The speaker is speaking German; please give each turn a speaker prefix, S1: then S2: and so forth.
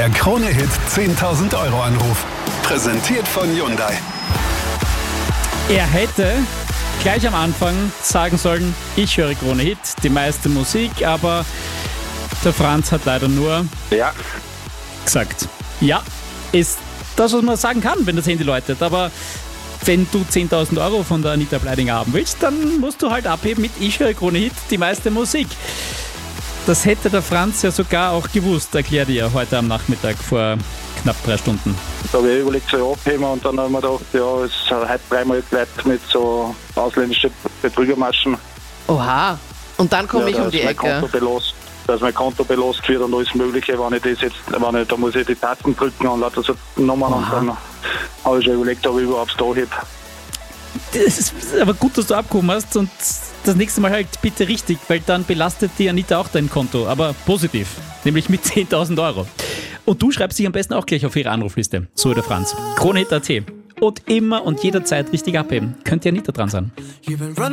S1: Der Krone-Hit 10.000 Euro Anruf. Präsentiert von Hyundai.
S2: Er hätte gleich am Anfang sagen sollen, ich höre Krone-Hit, die meiste Musik, aber der Franz hat leider nur gesagt. Ja, ist das, was man sagen kann, wenn das Handy läutet, aber wenn du 10.000 Euro von der Anita Bleidinger haben willst, dann musst du halt abheben mit Ich höre Krone-Hit, die meiste Musik. Das hätte der Franz ja sogar auch gewusst, erklärt ihr heute am Nachmittag vor knapp 3 Stunden.
S3: Da habe ich überlegt, so abheben und dann haben wir gedacht, ja, es hat heute 3-mal geleitet mit so ausländischen Betrügermaschen.
S4: Oha, und dann komme ich um die Ecke.
S3: Dass mein Konto belost wird und alles Mögliche, da muss ich die Tasten drücken und lauter so Nummern. Und dann habe ich schon überlegt, ob ich überhaupt da heb.
S2: Das ist aber gut, dass du abgehoben hast und das nächste Mal halt bitte richtig, weil dann belastet die Anita auch dein Konto, aber positiv, nämlich mit 10.000 Euro. Und du schreibst dich am besten auch gleich auf ihre Anrufliste, so der Franz. Krone.at. Und immer und jederzeit richtig abheben. Könnte ja Anita dran sein.